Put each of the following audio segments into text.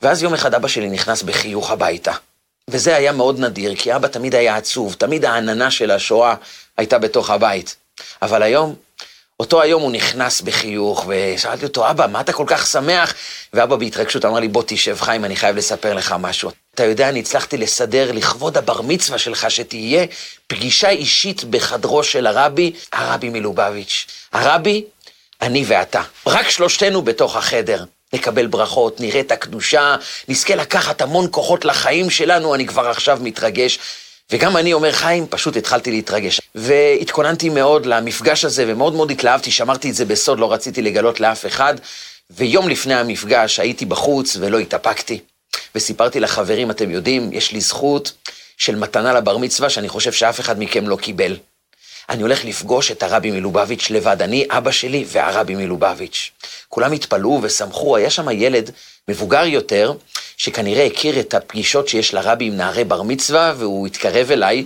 ואז יום אחד אבא שלי נכנס בחיוך הביתה. וזה היה מאוד נדיר, כי אבא תמיד היה עצוב, תמיד העננה של השואה הייתה בתוך הבית. אבל היום, אותו היום הוא נכנס בחיוך, ושאלתי אותו, אבא, מה אתה כל כך שמח? ואבא בהתרגשות אמר לי, בוא תשב חיים, אני חייב לספר לך משהו. אתה יודע, אני הצלחתי לסדר לכבוד הבר מצווה שלך, שתהיה פגישה אישית בחדרו של הרבי מלובביץ'. הרבי, אני ואתה. רק שלושתנו בתוך החדר. נקבל ברכות, נראה את הקדושה, נזכה לקחת המון כוחות לחיים שלנו, אני כבר עכשיו מתרגש. וגם אני אומר, חיים, פשוט התחלתי להתרגש. והתכוננתי מאוד למפגש הזה, ומאוד מאוד התלהבתי, שמרתי את זה בסוד, לא רציתי לגלות לאף אחד. ויום לפני המפגש הייתי בחוץ ולא התאפקתי. וסיפרתי לחברים, אתם יודעים, יש לי זכות של מתנה לבר מצווה, שאני חושב שאף אחד מכם לא קיבל. אני הולך לפגוש את הרבי מלובביץ' לבד, אני, אבא שלי והרבי מלובביץ'. כולם התפלאו ושמחו, היה שם ילד מבוגר יותר, שכנראה הכיר את הפגישות שיש לרבי עם נערי בר מצווה, והוא התקרב אליי,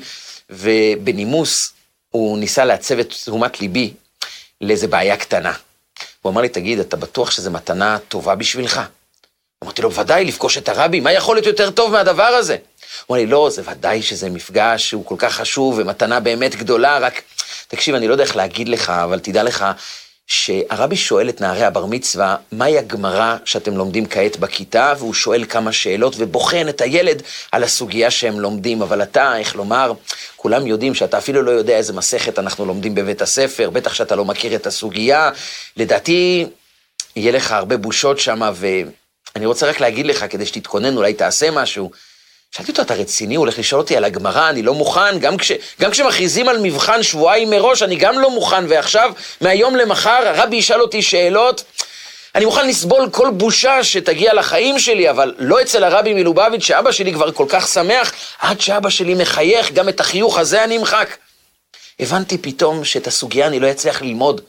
ובנימוס הוא ניסה לעצב את תשומת ליבי לאיזה בעיה קטנה. הוא אמר לי, תגיד, אתה בטוח שזו מתנה טובה בשבילך? אמרתי לו, ודאי, לפגוש את הרבי, מה יכול להיות יותר טוב מהדבר הזה? הוא אמר לי, לא, זה ודאי שזה מפגש שהוא כל כך חשוב, ומתנה באמת גדולה, רק, תקשיב, אני לא יודע איך להגיד לך, אבל תדע לך, שהרבי שואל את נערי הבר מצווה, מהי הגמרא שאתם לומדים כעת בכיתה, והוא שואל כמה שאלות, ובוחן את הילד על הסוגיה שהם לומדים, אבל אתה, איך לומר, כולם יודעים שאתה אפילו לא יודע איזה מסכת אנחנו לומדים בבית הספר, בטח שאתה לא מכיר את הסוגיה, לדעתי, יהיה לך הרבה בושות שם, ואני רוצה רק להגיד לך, כדי שתתכונן, אולי תעשה משהו, שאלתי אותו, אתה רציני, הוא הולך לשאול אותי על הגמרא, אני לא מוכן, גם כשמכריזים על מבחן שבועיים מראש, אני גם לא מוכן, ועכשיו, מהיום למחר, הרבי ישאל אותי שאלות, אני מוכן לסבול כל בושה שתגיע לחיים שלי, אבל לא אצל הרבי מלובביץ' שאבא שלי כבר כל כך שמח, עד שאבא שלי מחייך, גם את החיוך הזה אני אמחק. הבנתי פתאום שאת הסוגיה אני לא אצליח ללמוד,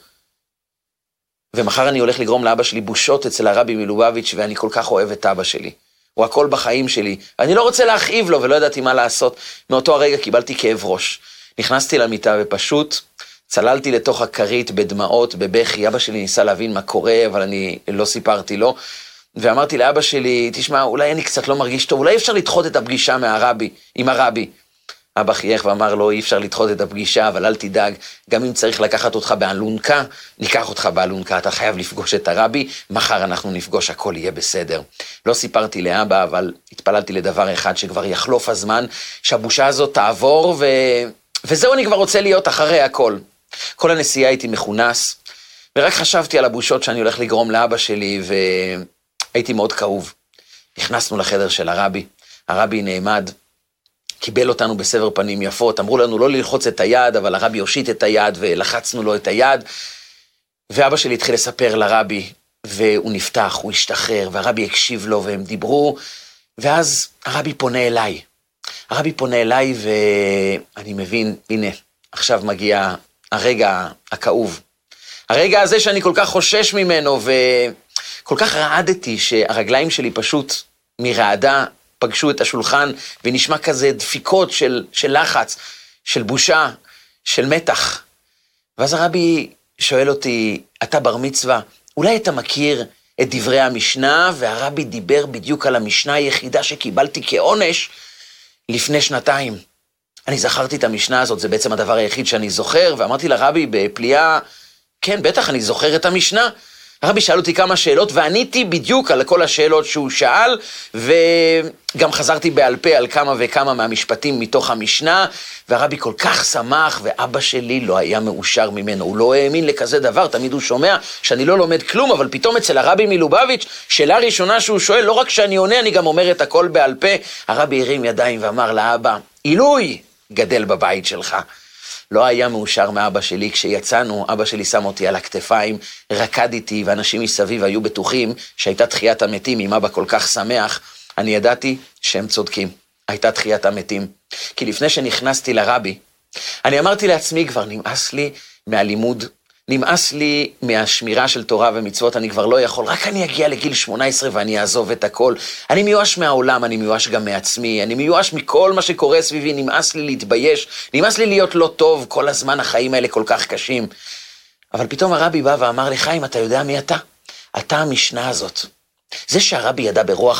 ומחר אני הולך לגרום לאבא שלי בושות אצל הרבי מלובביץ' ואני כל כך אוהב את אבא שלי. הוא הכל בחיים שלי. אני לא רוצה להכאיב לו ולא ידעתי מה לעשות. מאותו הרגע קיבלתי כאב ראש. נכנסתי למיטה ופשוט צללתי לתוך הכרית בדמעות, בבכי. אבא שלי ניסה להבין מה קורה, אבל אני לא סיפרתי לו. ואמרתי לאבא שלי, תשמע, אולי אני קצת לא מרגיש טוב, אולי אפשר לדחות את הפגישה עם הרבי. אבא חייך ואמר לו, אי אפשר לדחות את הפגישה, אבל אל תדאג, גם אם צריך לקחת אותך באלונקה, ניקח אותך באלונקה, אתה חייב לפגוש את הרבי, מחר אנחנו נפגוש, הכל יהיה בסדר. לא סיפרתי לאבא, אבל התפללתי לדבר אחד, שכבר יחלוף הזמן, שהבושה הזאת תעבור, וזהו, אני כבר רוצה להיות אחרי הכל. כל הנסיעה הייתי מכונס, ורק חשבתי על הבושות שאני הולך לגרום לאבא שלי, והייתי מאוד כאוב. נכנסנו לחדר של הרבי נעמד, קיבל אותנו בסבר פנים יפות, אמרו לנו לא ללחוץ את היד, אבל הרבי הושיט את היד ולחצנו לו את היד, ואבא שלי התחיל לספר לרבי, והוא נפתח, הוא השתחרר, והרבי הקשיב לו והם דיברו, ואז הרבי פונה אליי ואני מבין, הנה, עכשיו מגיע הרגע הכאוב. הרגע הזה שאני כל כך חושש ממנו, וכל כך רעדתי שהרגליים שלי פשוט מרעדה, פגשו את השולחן, ונשמע כזה דפיקות של לחץ, של בושה, של מתח. ואז הרבי שואל אותי, אתה בר מצווה, אולי אתה מכיר את דברי המשנה, והרבי דיבר בדיוק על המשנה היחידה שקיבלתי כעונש לפני שנתיים. אני זכרתי את המשנה הזאת, זה בעצם הדבר היחיד שאני זוכר, ואמרתי לרבי בפליאה, כן, בטח, אני זוכר את המשנה. הרבי שאל אותי כמה שאלות, ועניתי בדיוק על כל השאלות שהוא שאל, וגם חזרתי בעל פה על כמה וכמה מהמשפטים מתוך המשנה, והרבי כל כך שמח, ואבא שלי לא היה מאושר ממנו, הוא לא האמין לכזה דבר, תמיד הוא שומע שאני לא לומד כלום, אבל פתאום אצל הרבי מלובביץ', שאלה ראשונה שהוא שואל, לא רק שאני עונה, אני גם אומר את הכל בעל פה. הרבי הרים ידיים ואמר לאבא, עילוי גדל בבית שלך. לא היה מאושר מאבא שלי, כשיצאנו, אבא שלי שם אותי על הכתפיים, רקד איתי, ואנשים מסביב היו בטוחים שהייתה תחיית המתים, עם אבא כל כך שמח, אני ידעתי שהם צודקים, הייתה תחיית המתים. כי לפני שנכנסתי לרבי, אני אמרתי לעצמי, כבר נמאס לי מהלימוד, נמאס לי מהשמירה של תורה ומצוות, אני כבר לא יכול, רק אני אגיע לגיל 18 ואני אעזוב את הכל. אני מיואש מהעולם, אני מיואש גם מעצמי, אני מיואש מכל מה שקורה סביבי, נמאס לי להתבייש, נמאס לי להיות לא טוב, כל הזמן החיים האלה כל כך קשים. אבל פתאום הרבי בא ואמר לי, חיים, אתה יודע מי אתה? אתה המשנה הזאת. זה שהרבי ידע ברוח